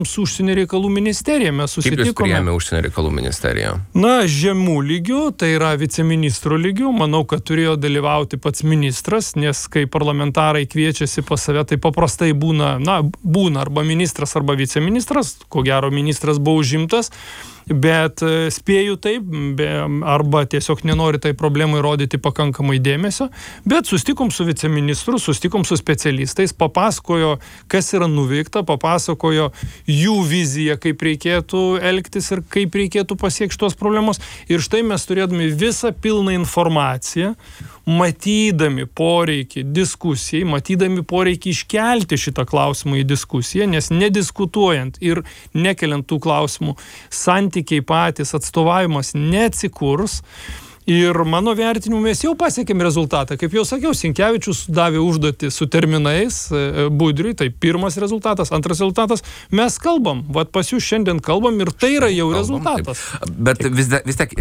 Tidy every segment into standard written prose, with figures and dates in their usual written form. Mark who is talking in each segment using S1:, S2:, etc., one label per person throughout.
S1: su užsienio reikalų ministerija. Mes susitikome.
S2: Kaip jūs priėmė užsienio reikalų ministeriją?
S1: Na, žemų lygių, tai yra viceministro lygių. Manau, kad turėjo dalyvauti pats ministras, nes kai parlamentarai kviečiasi pas save, tai paprastai būna arba ministras, arba viceministras. Ko gero, ministras buvo užimtas. Bet spėju taip, arba tiesiog nenori tai problemai rodyti pakankamai dėmesio, bet sustikom su viceministru, sustikom su specialistais, papasakojo, kas yra nuveikta, papasakojo jų viziją, kaip reikėtų elgtis ir kaip reikėtų pasiekti šitos problemos. Ir štai mes turėdami visą pilną informaciją, matydami poreikį diskusijai, matydami poreikį iškelti šitą klausimą į diskusiją, nes nediskutuojant ir nekeliant tų klausimų, santykiai patys, atstovavimas neatsikurs. Ir mano vertinimu mes jau pasiekėm rezultatą. Kaip jau sakiau, Sinkevičius davė užduotį su terminais Budriui, tai pirmas rezultatas. Antras rezultatas, mes kalbam. Vat pas jūs šiandien kalbam ir tai yra jau rezultatas.
S2: Taip. Bet vis tiek...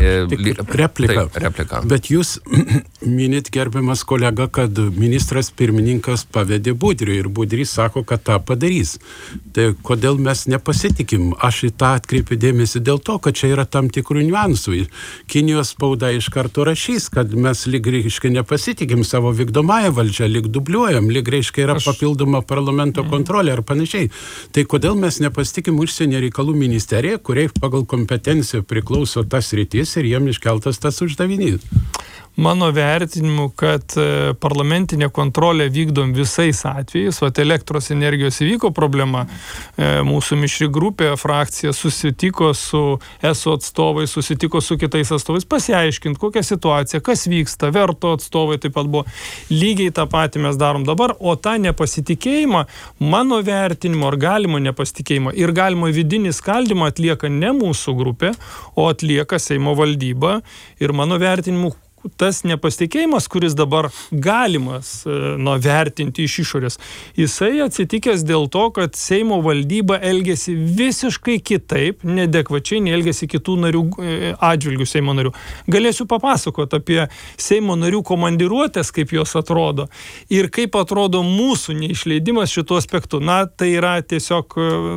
S2: Replika.
S3: Bet jūs minit, gerbiamas kolega, kad ministras pirmininkas pavedė Budriui ir Budrys sako, kad tą padarys. Tai kodėl mes nepasitikim? Aš į tą atkreipiu dėmesį dėl to, kad čia yra tam tikrų niuansų. Kinijos spauda iš karto rašys, kad mes lyg reiškia nepasitikim savo vykdomąją valdžią, lyg dubliuojam, lyg reiškia yra papildoma parlamento kontrolė ar panašiai. Tai kodėl mes nepasitikim užsienio reikalų ministeriją, kuriai pagal kompetenciją priklauso tas sritis ir jiem iškeltas tas uždavinys?
S1: Mano vertinimu, kad parlamentinė kontrolė vykdom visais atvejais, elektros energijos įvyko problema, mūsų mišri grupė, frakcija susitiko su ESO atstovais, susitiko su kitais atstovais, pasiaiškinti, kokia situacija, kas vyksta, Verto atstovai taip pat buvo. Lygiai tą patį mes darom dabar, o tą nepasitikėjimą, mano vertinimu, ar galima nepasitikėjimą ir galima vidinį skaldymą atlieka ne mūsų grupė, o atlieka Seimo valdyba ir mano vertinimu, tas nepasitikėjimas, kuris dabar galimas vertinti iš išorės, jisai atsitikęs dėl to, kad Seimo valdyba elgėsi visiškai kitaip, neadekvačiai neelgėsi kitų narių atžvilgių Seimo narių. Galėsiu papasakoti apie Seimo narių komandiruotės, kaip jos atrodo ir kaip atrodo mūsų neišleidimas šituo aspektu. Na, tai yra tiesiog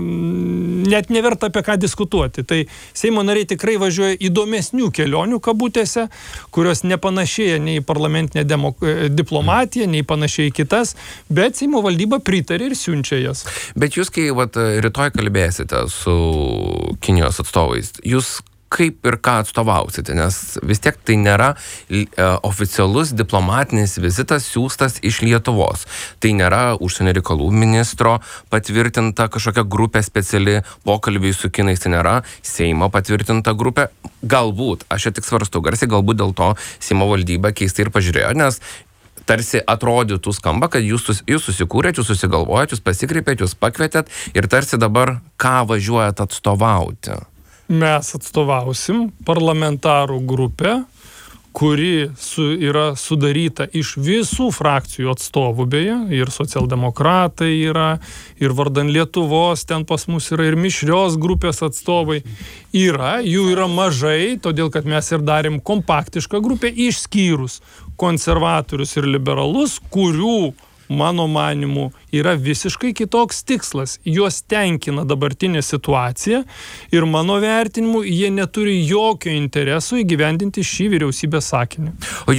S1: net neverta apie ką diskutuoti. Tai Seimo nariai tikrai važiuoja įdomesnių kelionių kabutėse, kurios nepanašėja nei parlamentinė diplomatija, nei panašiai kitas, bet Seimo valdyba pritarė ir siunčia jas. Bet
S2: jūs, kai rytoj kalbėsite su Kinijos atstovais, jūs kaip ir ką atstovausite, nes vis tiek tai nėra oficialus diplomatinis vizitas siųstas iš Lietuvos. Tai nėra užsienio reikalų ministro patvirtinta kažkokia grupė speciali pokalbiai su kinais, tai nėra Seimo patvirtinta grupė. Galbūt, aš čia tik svarstu garsiai, galbūt dėl to Seimo valdyba keistai ir pažiūrėjo, nes tarsi atrodytų skamba, kad jūs susikūrėt, jūs susigalvojat, jūs pasikreipėt, jūs pakvietėt ir tarsi dabar ką važiuojat atstovauti.
S1: Mes atstovausim parlamentarų grupę, kuri yra sudaryta iš visų frakcijų atstovų beje, ir socialdemokratai yra, ir vardan Lietuvos, ten pas mus yra ir mišrios grupės atstovai. Jų yra mažai, todėl kad mes ir darėm kompaktišką grupę, išskyrus konservatorius ir liberalus, kurių mano manimu, yra visiškai kitoks tikslas. Juos tenkina dabartinė situacija ir mano vertinimu, jie neturi jokio interesų įgyvendinti šį vyriausybės sakinį.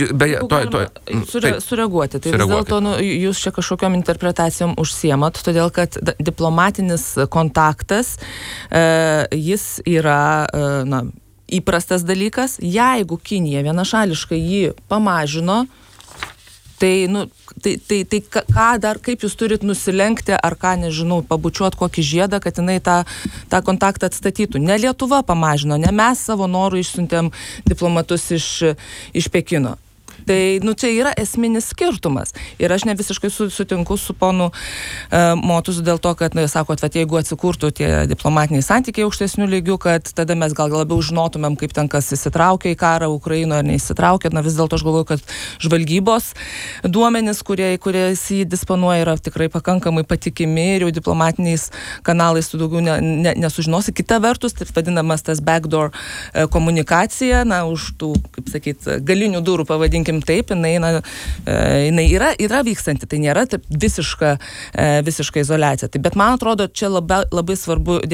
S4: Sureaguoti. Tai vis dėlto jūs čia kažkokiom interpretacijom užsiemat, todėl kad diplomatinis kontaktas, jis yra įprastas dalykas. Jeigu Kinija vienašališkai jį pamažino, tai ką dar, kaip jūs turit nusilenkti, ar ką, nežinau, pabučiuot kokį žiedą, kad jinai tą kontaktą atstatytų. Ne Lietuva pamažino, ne mes savo norų išsiuntėm diplomatus iš Pekino. Tai, čia yra esminis skirtumas. Ir aš ne visiškai sutinku su ponu Motuzu dėl to, kad, sakot, jeigu atsikurtų tie diplomatiniai santykiai aukštesnių lygių, kad tada mes gal labiau žinotumėm, kaip ten kas įsitraukia į karą Ukrainoje ar neįsitraukia. Vis dėlto aš galvoju, kad žvalgybos duomenys, kuriais jį disponuoja, yra tikrai pakankamai patikimi ir jau diplomatiniais kanalais tu daugiau nesužinosi. Kita vertus, tai vadinamas tas backdoor komunikacija, už tų, kaip sakyt, galinių durų, pavadinkim taip, jinai yra vykstanti, tai nėra visiška izoliacija. Bet man atrodo, čia labai svarbu